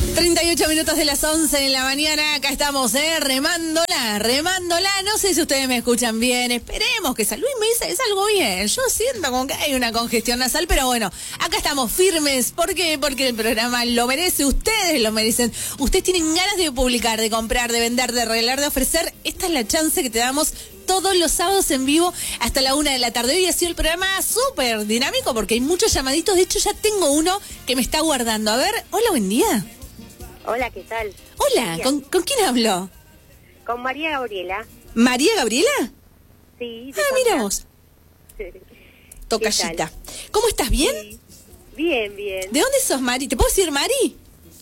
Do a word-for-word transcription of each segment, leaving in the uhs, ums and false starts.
treinta y ocho minutos de las once de la mañana, acá estamos, ¿eh? Remándola, remándola. No sé si ustedes me escuchan bien, esperemos que San Luis me dice, es algo bien. Yo siento como que hay una congestión nasal, pero bueno, acá estamos firmes. ¿Por qué? Porque el programa lo merece, ustedes lo merecen. Ustedes tienen ganas de publicar, de comprar, de vender, de regalar, de ofrecer. Esta es la chance que te damos todos los sábados en vivo hasta la una de la tarde. Hoy ha sido el programa súper dinámico porque hay muchos llamaditos. De hecho, ya tengo uno que me está guardando. A ver, hola, buen día. Hola, ¿qué tal? Hola, ¿con, ¿con quién hablo? Con María Gabriela. ¿María Gabriela? Sí. Ah, mira vos. Tocallita. ¿Cómo estás? ¿Bien? Sí. Bien, bien. ¿De dónde sos, Mari? ¿Te puedo decir Mari?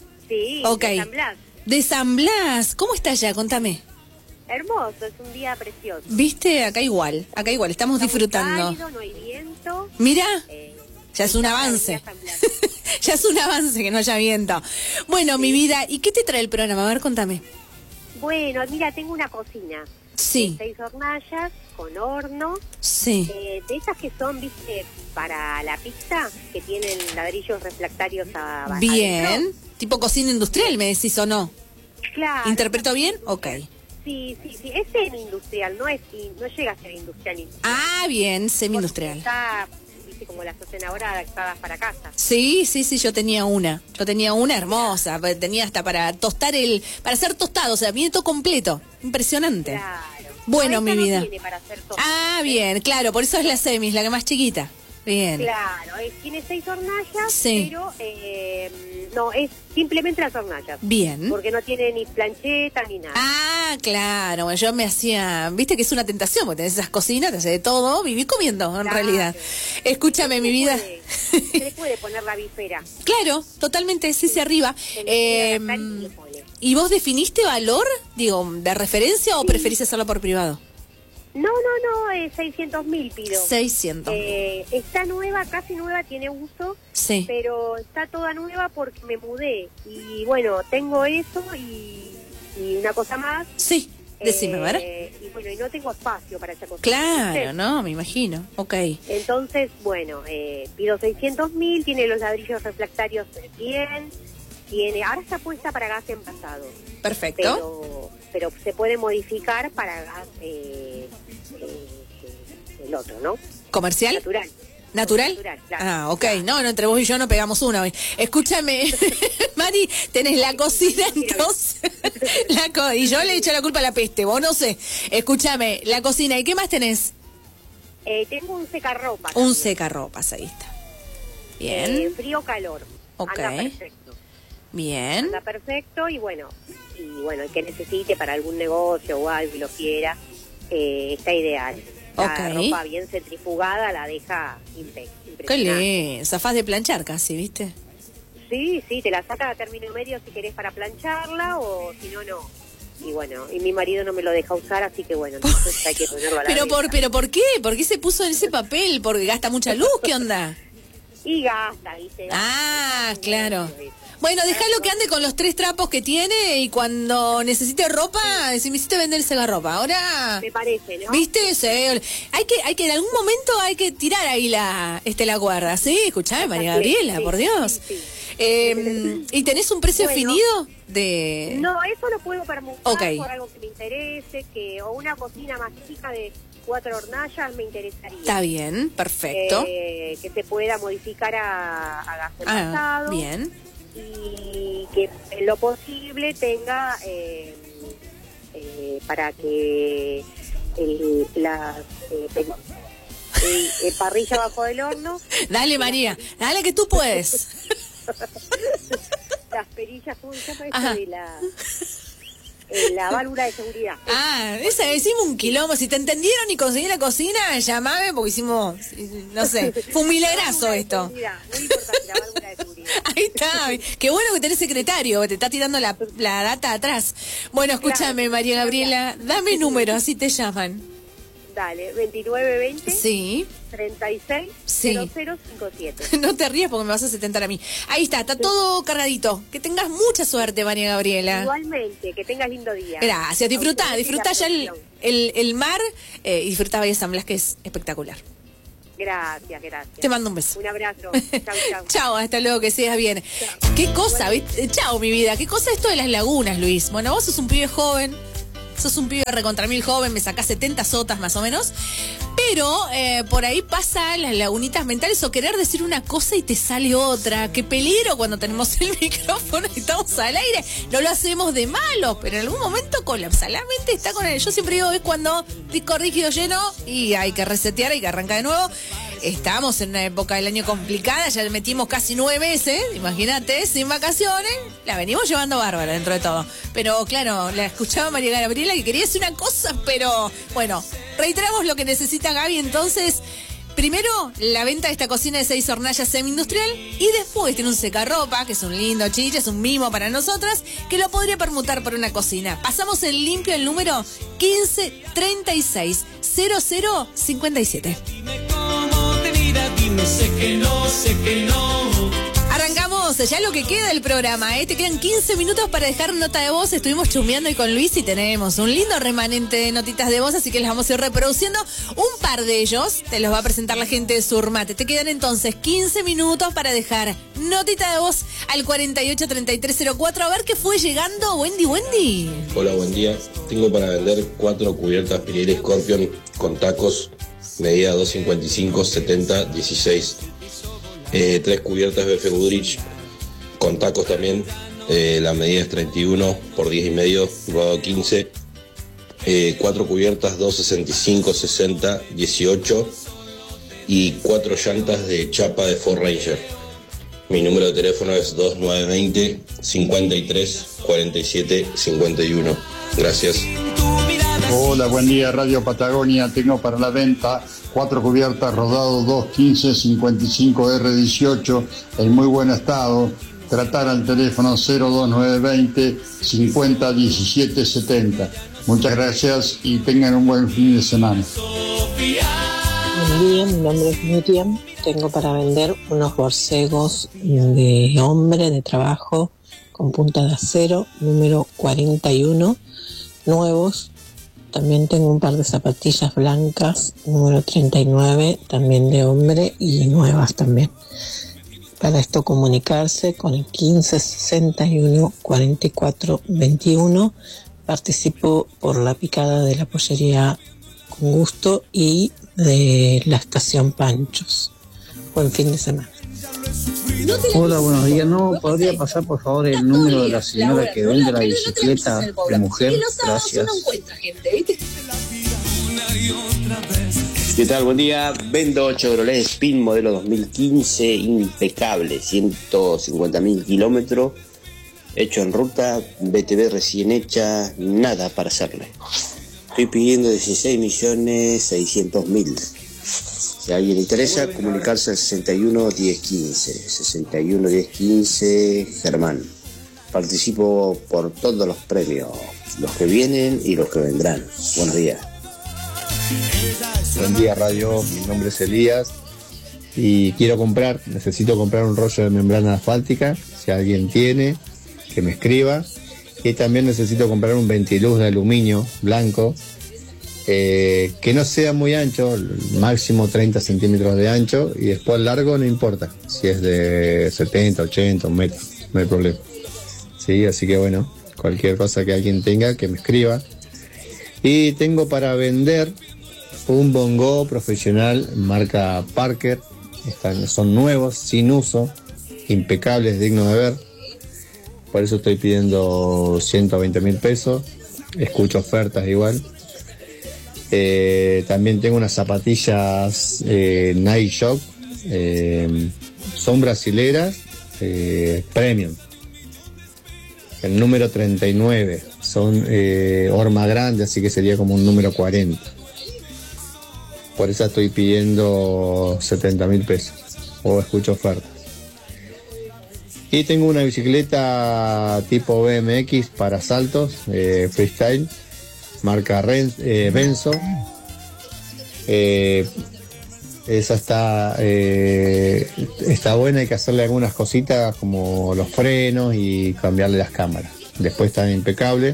Sí, okay. de San Blas. De San Blas. ¿Cómo estás ya? Contame. Hermoso, es un día precioso. ¿Viste? Acá igual, acá igual, estamos Está disfrutando. Muy cálido, no hay viento. Mira, eh, ya es un avance. Ya es un avance que no haya viento. Bueno, sí. Mi vida, ¿y qué te trae el programa? A ver, contame. Bueno, mira, tengo una cocina. Sí. De seis hornallas, con horno. Sí. Eh, de esas que son, viste, para la pizza, que tienen ladrillos refractarios a Bien. adentro. Tipo cocina industrial, me decís, ¿o no? Claro. ¿Interpreto bien? Ok. Sí, sí, sí, es semi-industrial, no es, no llega a ser industrial. industrial. Ah, bien, semi-industrial. Está, viste, como las hacen ahora, adaptadas para casa. Sí, sí, sí, yo tenía una. Yo tenía una hermosa, tenía hasta para tostar el, para hacer tostado, o sea, viene todo completo. Impresionante. Claro. Bueno, no, mi no vida. Tiene para hacer tostado, ah, ¿eh? Bien, claro, por eso es la semi, la que más chiquita. Bien. Claro, es, tiene seis hornallas, sí. pero eh, no, es simplemente las hornallas. Bien. Porque no tiene ni plancheta ni nada. Ah, claro, bueno, yo me hacía, viste que es una tentación, porque tenés esas cocinas, te hace de todo, viví comiendo, en claro. realidad. Escúchame, mi vida. Puede, se le puede poner la bifera. Claro, totalmente, sí, sí, arriba. Se Eh, y, le pone. ¿Y vos definiste valor, digo, de referencia o sí. preferís hacerlo por privado? No, no, no, eh, seiscientos mil pido. seiscientos mil. Eh, está nueva, casi nueva, tiene uso. Sí. Pero está toda nueva porque me mudé. Y bueno, tengo eso y, y una cosa más. Sí, decime, eh, a ver. Y bueno, y no tengo espacio para esa cosa. Claro, no, me imagino. Ok. Entonces, bueno, eh, pido seiscientos mil, tiene los ladrillos refractarios bien. Tiene, ahora está puesta para gas envasado. Perfecto. Pero, pero se puede modificar para gas eh, eh, el otro, ¿no? ¿Comercial? Natural. ¿Natural? Natural, claro. Ah, ok. No, no, entre vos y yo no pegamos una hoy. Escúchame, Mari, tenés la cocina entonces. la co y yo le he hecho la culpa a la peste, vos no sé. Escúchame, la cocina, ¿y qué más tenés? Eh, tengo un secarropas. Un secarropas, ahí está. Bien. Eh, frío-calor. Ok. Anda perfecto. Bien. Anda perfecto y bueno, y bueno, el que necesite para algún negocio o algo y lo quiera, eh, está ideal. La okay. ropa bien centrifugada la deja impresionante. Qué lindo, zafás de planchar casi, ¿viste? Sí, sí, te la saca a término medio si querés para plancharla o si no, no. Y bueno, y mi marido no me lo deja usar, así que bueno, entonces hay que ponerlo a la pero venta. por ¿Pero por qué? ¿Por qué se puso en ese papel? ¿Porque gasta mucha luz? ¿Qué onda? Y gasta, dice. Gasta, ah, gasta, claro. gasta, Bueno, déjalo que ande con los tres trapos que tiene y cuando necesite ropa, sí. si me hiciste vender el segarropa. Ahora... Me parece, ¿no? ¿Viste? Sí. Hay que, hay que, en algún momento hay que tirar ahí la, este, la guarda. Sí, escuchame, María Gabriela, sí, por Dios. Sí, sí. Eh, ¿Y tenés un precio bueno, definido? de No, eso lo puedo permutar okay. por algo que me interese, que o una cocina más chica de cuatro hornallas me interesaría. Está bien, perfecto. Eh, que se pueda modificar a, a gas envasado. Ah, bien. Y que en lo posible tenga eh, eh, para que el, las eh, el, el parrilla abajo del horno. Dale, María, dale que tú puedes. Las perillas, ¿cómo se llama eso? De la, eh, la válvula de seguridad. Ah, esa, hicimos un quilombo. Si te entendieron y conseguí la cocina, llamame porque hicimos, no sé, fue un milagrazo esto. Muy importante, la válvula de seguridad. Ahí está. Qué bueno que tenés secretario, te está tirando la, la data atrás. Bueno, escúchame, claro, María Gabriela, dame número, así te llaman. Dale, veintinueve veinte. Sí. treinta y seis cero cero cincuenta y siete. No te rías porque me vas a setentar a mí. Ahí está, está todo cargadito. Que tengas mucha suerte, María Gabriela. Igualmente, que tengas lindo día. Gracias, disfrutá, disfrutá ya el, el, el mar eh, y disfrutá Bahía San Blas, que es espectacular. Gracias, gracias. Te mando un beso. Un abrazo. Chau, chau. Chao, hasta luego, que sigas bien. Chau. Qué cosa, ¿viste? Chao, mi vida. Qué cosa esto de las lagunas, Luis. Bueno, vos sos un pibe joven. Sos un pibe recontra mil joven, me sacás setenta sotas más o menos. Pero eh, por ahí pasa las lagunitas mentales o querer decir una cosa y te sale otra. Qué peligro cuando tenemos el micrófono y estamos al aire. No lo hacemos de malo, pero en algún momento colapsa. La mente está con él. Yo siempre digo, es cuando disco rígido lleno y hay que resetear, hay que arrancar de nuevo. Estamos en una época del año complicada, ya metimos casi nueve meses, imagínate, sin vacaciones, la venimos llevando bárbara dentro de todo. Pero claro, la escuchaba María Gabriela que quería decir una cosa, pero bueno, reiteramos lo que necesita Gaby. Entonces, primero, la venta de esta cocina de seis hornallas semi-industrial y después tiene un secarropa, que es un lindo chiche, es un mimo para nosotras, que lo podría permutar por una cocina. Pasamos en limpio el número quince treinta y seis cero cero cincuenta y siete. Dime, sé que no, sé que no. Arrancamos ya lo que queda del programa, ¿eh? Te quedan quince minutos para dejar nota de voz. Estuvimos chumeando hoy con Luis y tenemos un lindo remanente de notitas de voz, así que les vamos a ir reproduciendo un par de ellos. Te los va a presentar la gente de Surmate. Te quedan entonces quince minutos para dejar notita de voz al cuarenta y ocho treinta y tres cero cuatro. A ver qué fue llegando. Wendy, Wendy. Hola, buen día. Tengo para vender cuatro cubiertas Pirelli Scorpion con tacos, medida dos cincuenta y cinco, setenta, dieciséis. Eh, tres cubiertas B F Goodrich con tacos también. Eh, la medida es treinta y uno por diez y medio, rodado quince. Eh, cuatro cubiertas dos sesenta y cinco, sesenta, dieciocho. Y cuatro llantas de chapa de Ford Ranger. Mi número de teléfono es dos nueve dos cero, cincuenta y tres, cuarenta y siete, cincuenta y uno. Gracias. Hola, buen día, Radio Patagonia. Tengo para la venta cuatro cubiertas rodado dos quince cincuenta y cinco R dieciocho en muy buen estado. Tratar al teléfono cero dos nueve dos cero, cincuenta, diecisiete, setenta. Muchas gracias y tengan un buen fin de semana. Buen día, mi nombre es Miriam. Tengo para vender unos borcegos de hombre de trabajo con punta de acero, número cuarenta y uno, nuevos. También tengo un par de zapatillas blancas, número treinta y nueve, también de hombre y nuevas también. Para esto comunicarse con el quince sesenta y uno, cuarenta y cuatro, veintiuno. Participo por la picada de la pollería Con Gusto y de la estación Panchos. Buen fin de semana. Hola, buenos días. ¿No podría pasar por favor el número de la señora que vende la bicicleta de mujer? Gracias. ¿Qué tal? Buen día. Vendo Chevrolet Spin modelo dos mil quince, impecable, ciento cincuenta mil kilómetros, hecho en ruta, B T V recién hecha, nada para hacerle. Estoy pidiendo dieciséis millones seiscientos mil. Si a alguien le interesa, comunicarse al sesenta y uno diez quince. sesenta y uno diez quince, Germán. Participo por todos los premios, los que vienen y los que vendrán. Buen día. Buen día, Radio. Mi nombre es Elías y quiero comprar, necesito comprar un rollo de membrana asfáltica. Si alguien tiene, que me escriba. Y también necesito comprar un ventiluz de aluminio blanco. Eh, que no sea muy ancho, máximo treinta centímetros de ancho, y después largo no importa, si es de setenta, ochenta, un metro, no hay problema. Sí, así que bueno, cualquier cosa que alguien tenga, que me escriba. Y tengo para vender un bongo profesional marca Parker. Están, son nuevos, sin uso, impecables, dignos de ver. Por eso estoy pidiendo ciento veinte mil pesos. Escucho ofertas igual. Eh, también tengo unas zapatillas eh, Nike Shock, eh, son brasileras, eh, premium. El número treinta y nueve, son eh, horma grande, así que sería como un número cuarenta. Por eso estoy pidiendo setenta mil pesos, o escucho ofertas. Y tengo una bicicleta tipo B M X para saltos, eh, freestyle, marca Ren, eh, Benzo. Eh, esa está eh, está buena, hay que hacerle algunas cositas como los frenos y cambiarle las cámaras. Después está impecable,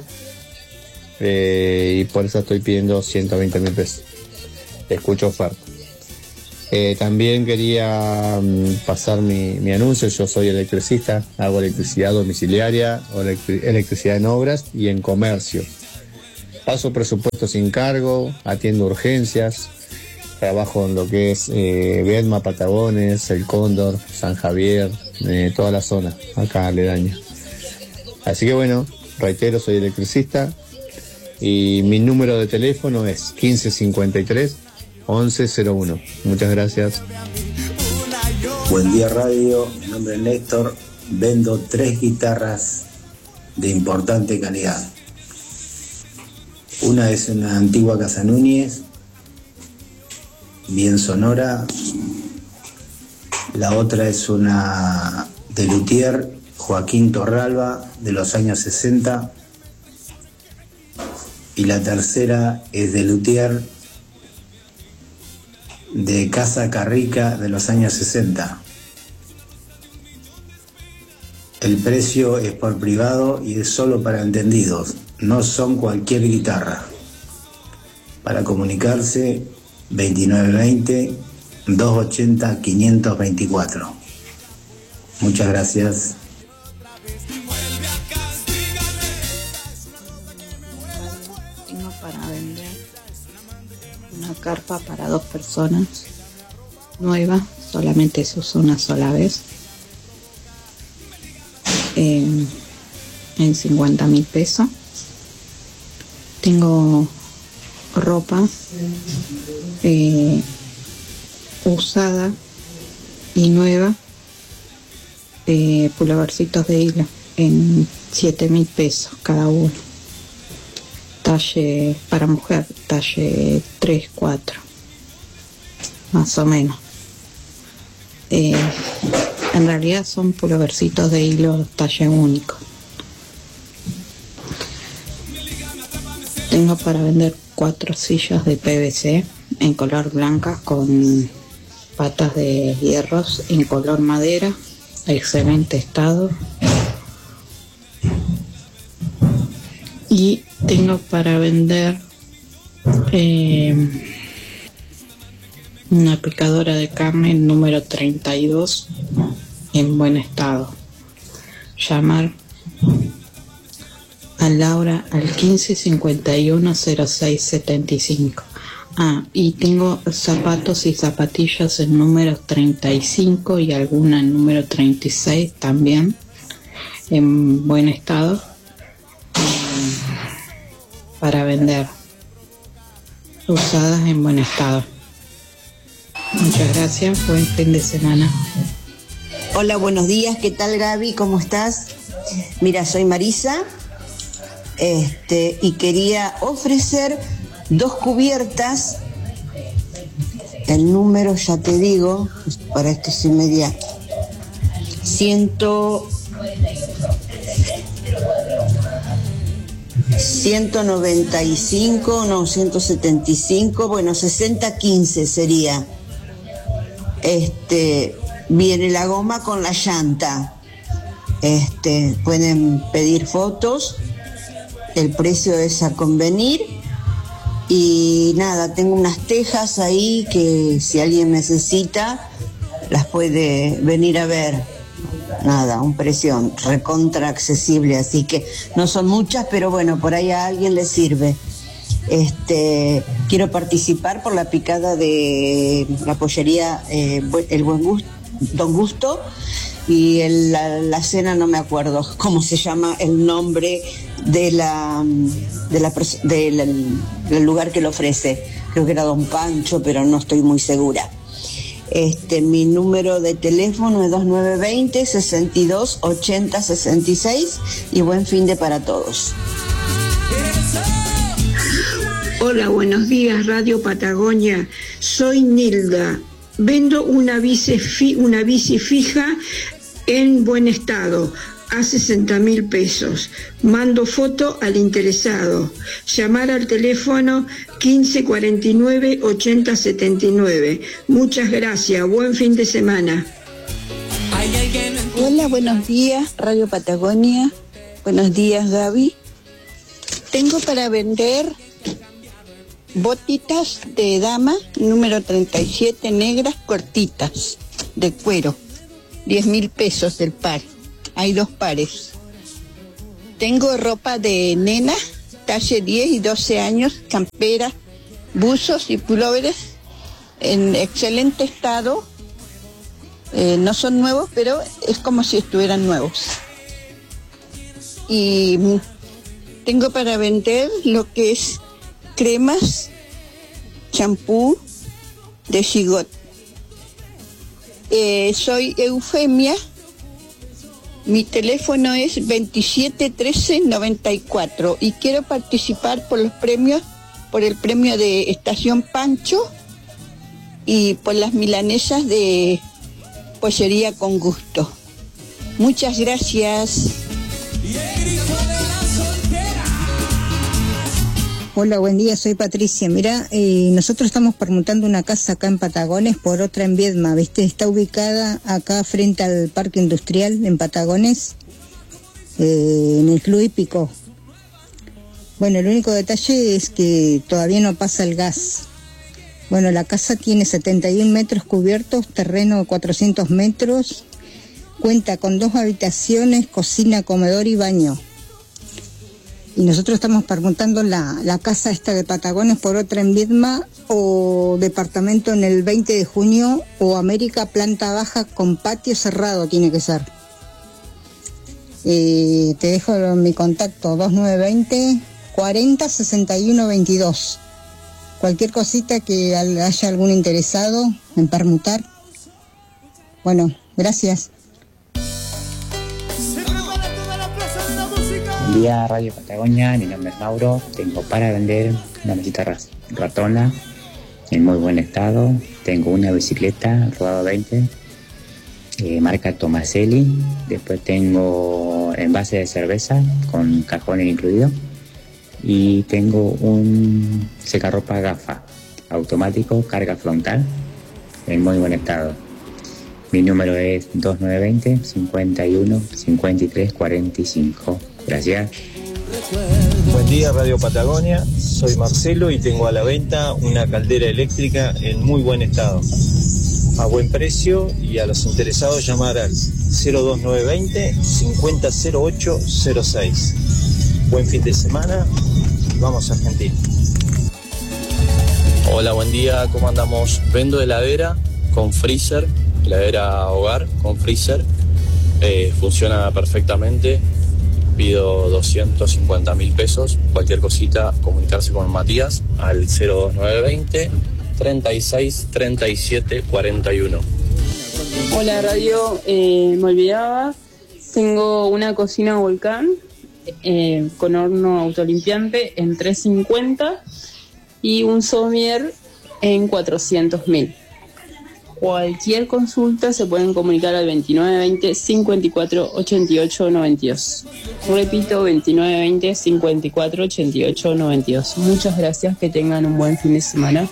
eh, y por eso estoy pidiendo ciento veinte mil pesos. Escucho oferta. Eh, también quería um, pasar mi, mi anuncio. Yo soy electricista, hago electricidad domiciliaria, o electri- electricidad en obras y en comercio. Paso presupuesto sin cargo, atiendo urgencias, trabajo en lo que es eh, Bedma, Patagones, El Cóndor, San Javier, eh, toda la zona, acá aledaña. Así que bueno, reitero, soy electricista y mi número de teléfono es quince cincuenta y tres once cero uno. Muchas gracias. Buen día radio, mi nombre es Néstor, vendo tres guitarras de importante calidad. Una es una antigua Casa Núñez, bien sonora. La otra es una de luthier Joaquín Torralba de los años sesenta. Y la tercera es de luthier de Casa Carrica de los años sesenta. El precio es por privado y es solo para entendidos, no son cualquier guitarra. Para comunicarse, veintinueve veinte, doscientos ochenta, quinientos veinticuatro. Muchas gracias. Tengo para vender una carpa para dos personas, nueva, solamente se usó una sola vez, eh, en cincuenta mil pesos. Tengo ropa eh, usada y nueva, eh, pulovercitos de hilo en siete mil pesos cada uno, talle para mujer, talle tres, cuatro, más o menos. Eh, en realidad son pulovercitos de hilo talle único. Tengo para vender cuatro sillas de P V C en color blanca con patas de hierros en color madera, excelente estado. Y tengo para vender eh, una picadora de carne número treinta y dos en buen estado. Llamar a Laura al quince cincuenta y uno cero seis setenta y cinco. Ah, y tengo zapatos y zapatillas en número treinta y cinco y alguna en número treinta y seis también en buen estado, eh, para vender, usadas en buen estado. Muchas gracias, buen fin de semana. Hola, buenos días, ¿qué tal Gaby? ¿Cómo estás? Mira, soy Marisa, este, y quería ofrecer dos cubiertas. El número ya te digo, para esto sí media, ciento, ciento noventa y cinco, no, ciento setenta y cinco, bueno, sesenta quince sería. Este, viene la goma con la llanta. Este, pueden pedir fotos, el precio es a convenir. Y nada, tengo unas tejas ahí que si alguien necesita las puede venir a ver. Nada, un precio recontra accesible, así que no son muchas, pero bueno, por ahí a alguien le sirve. Este, quiero participar por la picada de la pollería eh, El Buen Gusto, Don Gusto, y el, la, la cena no me acuerdo cómo se llama el nombre de la, de la de la, del lugar que lo ofrece. Creo que era Don Pancho, pero no estoy muy segura. Este, mi número de teléfono es dos nueve dos cero, sesenta y dos, ochenta, sesenta y seis y buen fin de para todos. Hola, buenos días, Radio Patagonia. Soy Nilda. Vendo una bici, fi, una bici fija en buen estado a sesenta mil pesos. Mando foto al interesado. Llamar al teléfono quince cuarenta y nueve, ochenta setenta y nueve. Muchas gracias. Buen fin de semana. Hola, buenos días, Radio Patagonia. Buenos días, Gaby. Tengo para vender botitas de dama, número treinta y siete, negras, cortitas, de cuero. diez mil pesos el par. Hay dos pares. Tengo ropa de nena, talle diez y doce años, camperas, buzos y pulóveres en excelente estado. Eh, no son nuevos, pero es como si estuvieran nuevos. Y tengo para vender lo que es cremas, champú de Gigot. Eh, soy Eufemia. Mi teléfono es veintisiete trece noventa y cuatro y quiero participar por los premios, por el premio de Estación Pancho y por las milanesas de Pollería con Gusto. Muchas gracias. Hola, buen día, soy Patricia. Mira, eh, nosotros estamos permutando una casa acá en Patagones por otra en Viedma, ¿viste? Está ubicada acá frente al Parque Industrial en Patagones, eh, en el Club Hípico. Bueno, el único detalle es que todavía no pasa el gas. Bueno, la casa tiene setenta y un metros cubiertos, terreno de cuatrocientos metros, cuenta con dos habitaciones, cocina, comedor y baño. Y nosotros estamos preguntando la, la casa esta de Patagones por otra en Viedma o departamento en el veinte de junio o América planta baja con patio cerrado tiene que ser. Eh, te dejo mi contacto dos nueve dos cero cuarenta sesenta y uno veintidós. Cualquier cosita que haya algún interesado en permutar. Bueno, gracias. Buen día, Radio Patagonia, mi nombre es Mauro, tengo para vender una mesita ratona en muy buen estado, tengo una bicicleta rodado veinte, eh, marca Tomaselli, después tengo envase de cerveza con cajones incluido y tengo un secarropa gafa automático, carga frontal, en muy buen estado. Mi número es dos nueve dos cero cincuenta y uno cincuenta y tres cuarenta y cinco. Gracias. Buen día, Radio Patagonia. Soy Marcelo y tengo a la venta una caldera eléctrica en muy buen estado, a buen precio, y a los interesados llamar al cero dos nueve dos cero cincuenta cero ocho cero seis. Buen fin de semana. Vamos a Argentina. Hola, buen día. ¿Cómo andamos? Vendo heladera con freezer, heladera hogar con freezer. Eh, funciona perfectamente. Pido doscientos cincuenta mil pesos. Cualquier cosita, comunicarse con Matías al cero dos nueve dos cero treinta y seis treinta y siete cuarenta y uno. Hola, Radio, eh, me olvidaba. Tengo una cocina Volcán eh, con horno autolimpiante en trescientos cincuenta y un somier en cuatrocientos mil. Cualquier consulta se pueden comunicar al veintinueve veinte cincuenta y cuatro ochenta y ocho noventa y dos. Repito, veintinueve veinte cincuenta y cuatro ochenta y ocho noventa y dos. Muchas gracias, que tengan un buen fin de semana.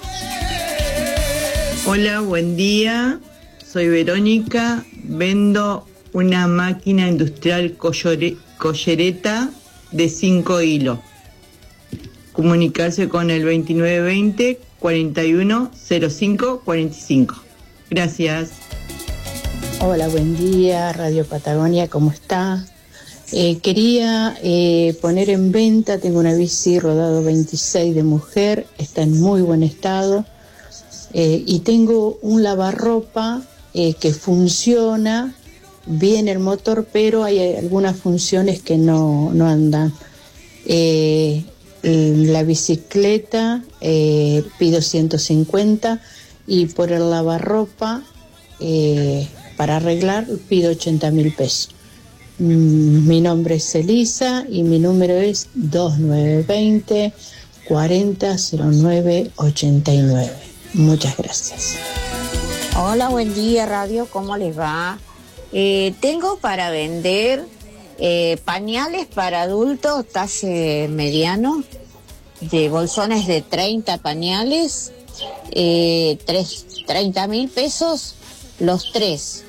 Hola, buen día. Soy Verónica. Vendo una máquina industrial collore, collereta de cinco hilos. Comunicarse con el veintinueve veinte cuarenta y uno cero cinco cuarenta y cinco. Gracias. Hola, buen día, Radio Patagonia, ¿cómo está? Eh, quería eh, poner en venta, tengo una bici rodado veintiséis de mujer, está en muy buen estado, eh, y tengo un lavarropa eh, que funciona bien el motor, pero hay algunas funciones que no, no andan. Eh, la bicicleta eh, pido ciento cincuenta y por el lavarropa eh, para arreglar pido ochenta mil pesos. Mm, mi nombre es Elisa y mi número es dos nueve dos cero cuarenta cero nueve ochenta y nueve. Muchas gracias. Hola, buen día, Radio, ¿cómo les va? Eh, tengo para vender eh, pañales para adultos, talle mediano, de bolsones de treinta pañales, eh, treinta mil pesos los tres,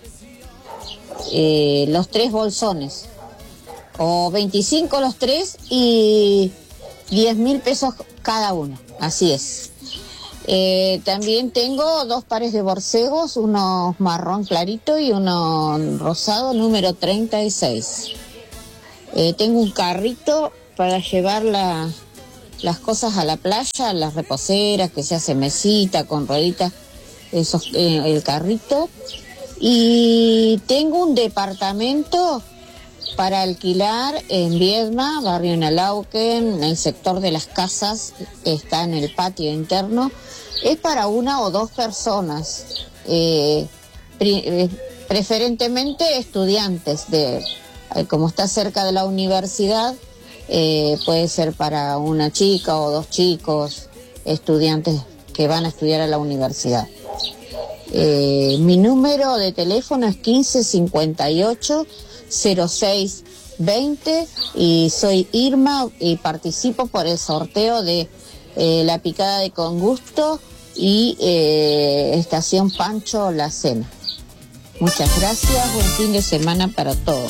eh, los tres bolsones, o veinticinco los tres y diez mil pesos cada uno. así es. Eh, también tengo dos pares de borcegos, uno marrón clarito y uno rosado, número treinta y seis. Eh, tengo un carrito para llevar la, las cosas a la playa, las reposeras, que se hace mesita con rueditas, esos, eh, el carrito. Y tengo un departamento para alquilar en Viedma, barrio Nalauquen, en el sector de las casas, está en el patio interno. Es para una o dos personas, eh, pre, preferentemente estudiantes, de, eh, como está cerca de la universidad, eh, puede ser para una chica o dos chicos, estudiantes que van a estudiar a la universidad. Eh, mi número de teléfono es quince cincuenta y ocho cero seis veinte y soy Irma y participo por el sorteo de eh, la picada de Con Gusto y eh, Estación Pancho La Cena. Muchas gracias, buen fin de semana para todos.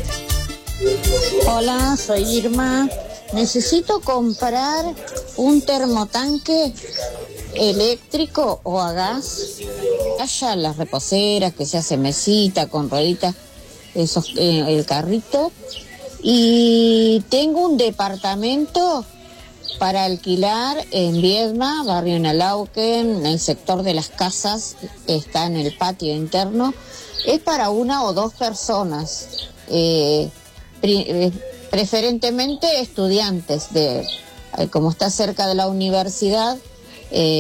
Hola, soy Irma. Necesito comprar un termotanque eléctrico o a gas. Haya las reposeras, que se hace mesita con rueditas, esos, eh, el carrito. Y tengo un departamento para alquilar en Viedma, barrio Nalauquen, en el sector de las casas, está en el patio interno. Es para una o dos personas, eh, pre, preferentemente estudiantes, de, eh, como está cerca de la universidad, eh,